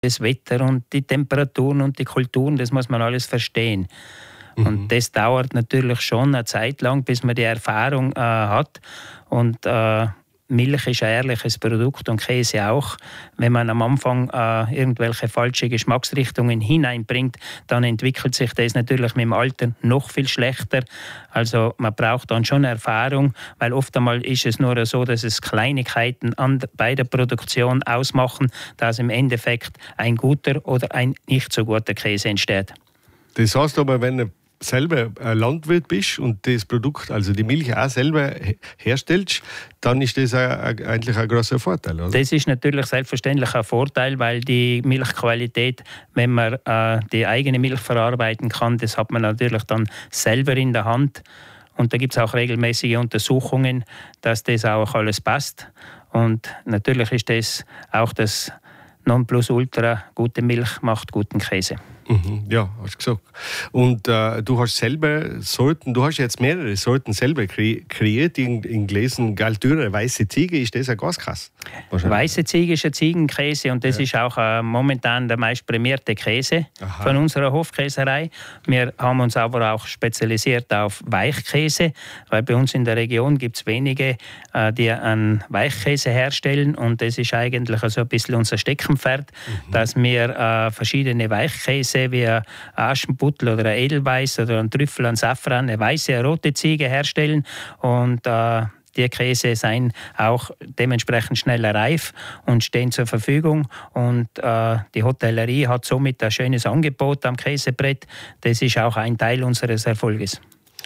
das Wetter und die Temperaturen und die Kulturen, das muss man alles verstehen. Und das dauert natürlich schon eine Zeit lang, bis man die Erfahrung hat. Und Milch ist ein ehrliches Produkt und Käse auch. Wenn man am Anfang irgendwelche falsche Geschmacksrichtungen hineinbringt, dann entwickelt sich das natürlich mit dem Alter noch viel schlechter. Also man braucht dann schon Erfahrung, weil oft einmal ist es nur so, dass es Kleinigkeiten bei der Produktion ausmachen, dass im Endeffekt ein guter oder ein nicht so guter Käse entsteht. Das heißt aber, wenn du selber ein Landwirt bist und das Produkt, also die Milch auch selber herstellst, dann ist das eigentlich ein großer Vorteil, oder? Das ist natürlich selbstverständlich ein Vorteil, weil die Milchqualität, wenn man die eigene Milch verarbeiten kann, das hat man natürlich dann selber in der Hand. Und da gibt es auch regelmäßige Untersuchungen, dass das auch alles passt. Und natürlich ist das auch das Nonplusultra, gute Milch macht guten Käse. Ja, hast du gesagt. Und du hast selber Sorten, du hast jetzt mehrere Sorten selber kreiert, in gelesen, Galtüre, weiße Ziege, ist das ein Gaskäse? Weiße Ziege ist ein Ziegenkäse und das ist auch momentan der meist prämierte Käse von unserer Hofkäserei. Wir haben uns aber auch spezialisiert auf Weichkäse, weil bei uns in der Region gibt es wenige, die einen Weichkäse herstellen und das ist eigentlich so ein bisschen unser Steckenpferd, dass wir verschiedene Weichkäse wie ein Aschenputtel oder ein Edelweiß oder ein Trüffel, ein Safran, eine weiße, eine rote Ziege herstellen und die Käse sind auch dementsprechend schneller reif und stehen zur Verfügung. Und die Hotellerie hat somit ein schönes Angebot am Käsebrett. Das ist auch ein Teil unseres Erfolges.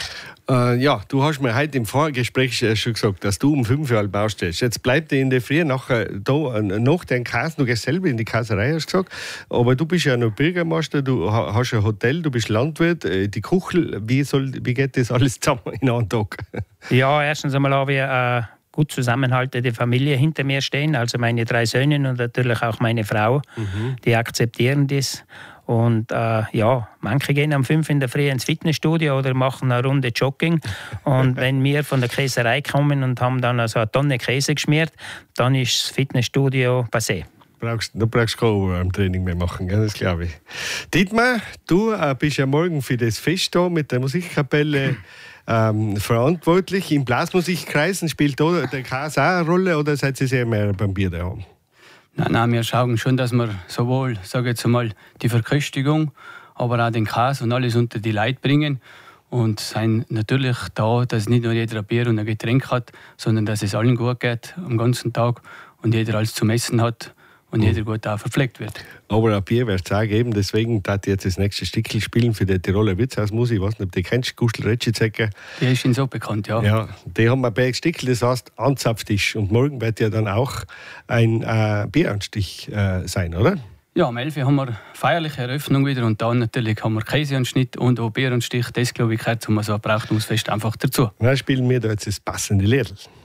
Ja, du hast mir heute im Vorgespräch schon gesagt, dass du um 5 Uhr baustehst. Jetzt bleibt dir in der Früh nachher da nach den Käse, du gehst selber in die Käserei, hast du gesagt. Aber du bist ja noch Bürgermeister, du hast ein Hotel, du bist Landwirt. Die Küche, wie geht das alles zusammen in einem Tag? Ja, erstens einmal habe ich eine gut zusammenhaltende Familie hinter mir stehen, also meine 3 Söhne und natürlich auch meine Frau, die akzeptieren das. Und manche gehen um 5 in der Früh ins Fitnessstudio oder machen eine Runde Jogging. Und wenn wir von der Käserei kommen und haben dann also eine Tonne Käse geschmiert, dann ist das Fitnessstudio passé. Du brauchst kein Overarm-Training mehr machen, das glaube ich. Dietmar, du bist ja morgen für das Fest da mit der Musikkapelle verantwortlich. Im Blasmusikkreisen spielt da der Käse auch eine Rolle oder seid ihr sehr mehr beim Bier daheim? Nein, wir schauen schon, dass wir sowohl, sage jetzt einmal, die Verköstigung, aber auch den Käse und alles unter die Leute bringen und sind natürlich da, dass nicht nur jeder ein Bier und ein Getränk hat, sondern dass es allen gut geht am ganzen Tag und jeder alles zum Essen hat und jeder gut auch verpflegt wird. Aber ein Bier wird es auch geben, deswegen darf ich jetzt das nächste Stückchen spielen für die Tiroler Wirtshausmusik. Ich weiß nicht, ob du die kennst, Gustl Rätschitzecker. Die ist Ihnen so bekannt, ja. Ja, die haben ein Bergstückchen, das heißt Anzapftisch. Und morgen wird ja dann auch ein Bieranstich sein, oder? Ja, am 11 haben wir feierliche Eröffnung wieder und dann natürlich haben wir Käseanschnitt und auch Bieranstich. Das, glaube ich, gehört zum so ein Brauchtumsfest einfach dazu. Dann spielen wir da jetzt das passende Lied.